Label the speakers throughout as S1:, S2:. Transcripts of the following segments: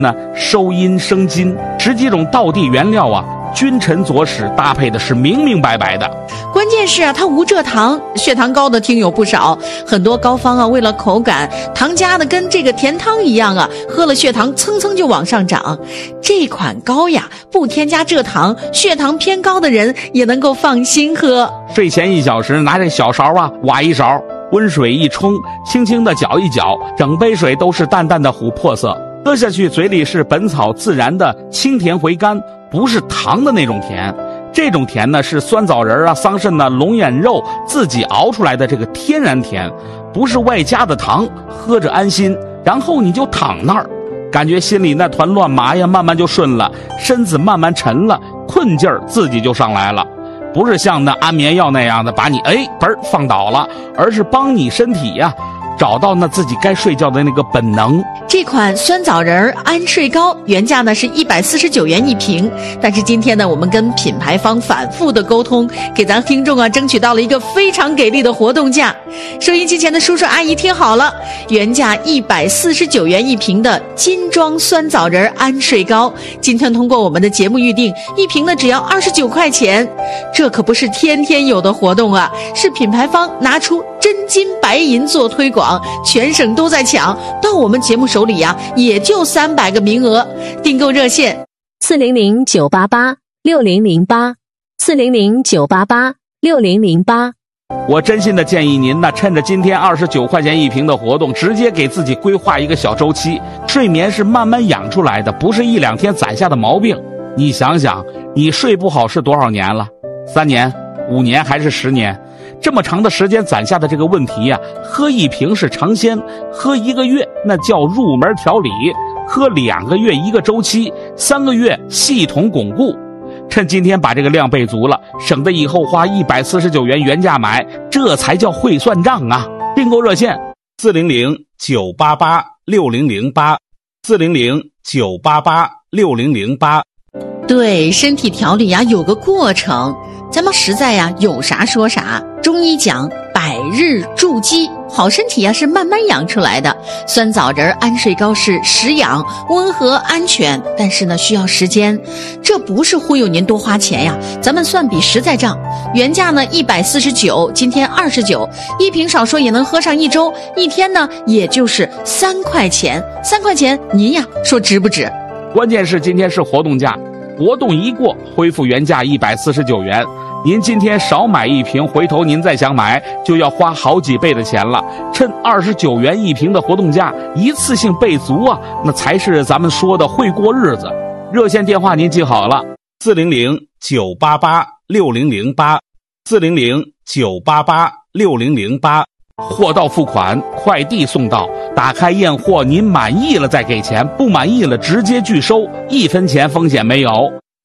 S1: 那收阴生津，10几种道地原料啊，君臣佐使搭配的是明明白白的。
S2: 关键是啊，它无蔗糖，血糖高的听友不少，很多高方啊，为了口感，糖加的跟这个甜汤一样啊，喝了血糖蹭蹭就往上涨。这款膏呀，不添加蔗糖，血糖偏高的人也能够放心喝。
S1: 睡前1小时，拿这小勺啊，挖一勺，温水一冲，轻轻的搅一搅，整杯水都是淡淡的琥珀色，喝下去嘴里是本草自然的清甜回甘，不是糖的那种甜。这种甜呢，是酸枣仁啊、桑葚啊、龙眼肉自己熬出来的这个天然甜，不是外加的糖，喝着安心。然后你就躺那儿，感觉心里那团乱麻呀慢慢就顺了，身子慢慢沉了，困劲儿自己就上来了。不是像那安眠药那样的把你放倒了，而是帮你身体呀找到那自己该睡觉的那个本能。
S2: 这款酸枣仁安睡膏原价呢是149元一瓶，但是今天呢，我们跟品牌方反复的沟通，给咱听众啊争取到了一个非常给力的活动价。收音机前的叔叔阿姨听好了，原价149元一瓶的金装酸枣仁安睡膏，今天通过我们的节目预定，一瓶呢只要29块钱。这可不是天天有的活动啊，是品牌方拿出真金白银做推广，全省都在抢，到我们节目手里呀，也就300个名额。订购热线
S3: 400-988-6008，400-988-6008。
S1: 我真心的建议您呢，趁着今天29块钱一瓶的活动，直接给自己规划一个小周期。睡眠是慢慢养出来的，不是1、2天攒下的毛病。你想想，你睡不好是多少年了？3年、5年还是10年？这么长的时间攒下的这个问题呀，喝1瓶是尝鲜，喝1个月那叫入门调理，喝2个月1个周期，3个月系统巩固。趁今天把这个量备足了，省得以后花149元原价买，这才叫会算账啊！订购热线
S3: 400-988-6008，400-988-6008。
S2: 对，身体调理呀有个过程，咱们实在呀有啥说啥。中医讲百日筑基，好身体呀是慢慢养出来的。酸枣仁安睡膏是实养、温和、安全，但是呢需要时间。这不是忽悠您多花钱呀，咱们算笔实在账。原价呢149，今天29，一瓶少说也能喝上1周，一天呢也就是3块钱。3块钱您呀说值不值？
S1: 关键是今天是活动价，活动一过恢复原价149元。您今天少买1瓶，回头您再想买就要花好几倍的钱了。趁29元一瓶的活动价，一次性备足啊，那才是咱们说的会过日子。热线电话您记好了
S3: ，400-988-6008，400-988-6008。
S1: 货到付款，快递送到，打开验货，您满意了再给钱，不满意了直接拒收，1分钱风险没有。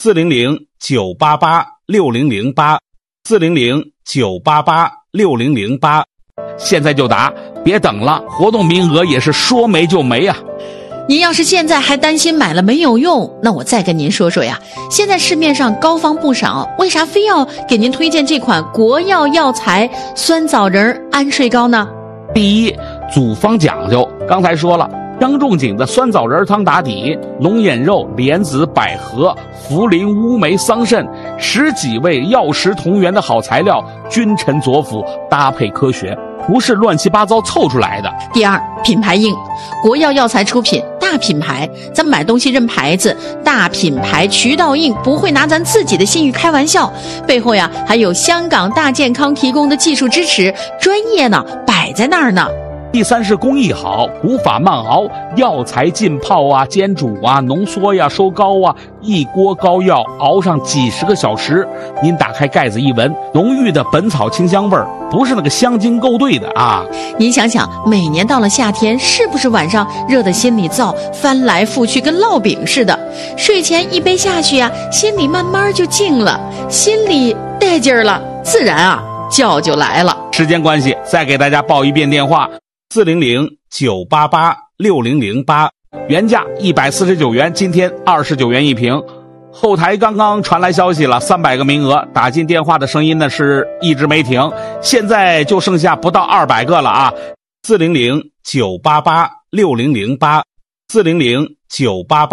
S3: 400-988-6008，400-988-6008。
S1: 现在就打，别等了，活动名额也是说没就没啊。
S2: 您要是现在还担心买了没有用，那我再跟您说说呀，现在市面上膏方不少，为啥非要给您推荐这款国药药材酸枣仁安睡膏呢？
S1: 第一，组方讲究，刚才说了，张仲景的酸枣仁汤打底，龙眼肉、莲子、百合、茯苓、乌梅、桑葚10几味药食同源的好材料，君臣佐辅，搭配科学，不是乱七八糟凑出来的。
S2: 第二，品牌硬，国药药材出品，大品牌，咱们买东西认牌子，大品牌渠道硬，不会拿咱自己的信誉开玩笑，背后呀还有香港大健康提供的技术支持，专业呢摆在那儿呢。
S1: 第三是工艺好，古法慢熬，药材浸泡啊、煎煮啊、浓缩呀、收膏啊，一锅膏药熬上几10个小时，您打开盖子一闻，浓郁的本草清香味儿，不是那个香精勾兑的啊。
S2: 您想想，每年到了夏天，是不是晚上热得心里燥，翻来覆去跟烙饼似的？睡前一杯下去啊，心里慢慢就静了，心里带劲儿了，自然啊觉就来了。
S1: 时间关系，再给大家报一遍电话
S3: ，400-988-6008，
S1: 原价149元，今天29元一瓶。后台刚刚传来消息了，300个名额，打进电话的声音呢是一直没停，现在就剩下不到200个了啊。
S3: 400-988-6008，400-988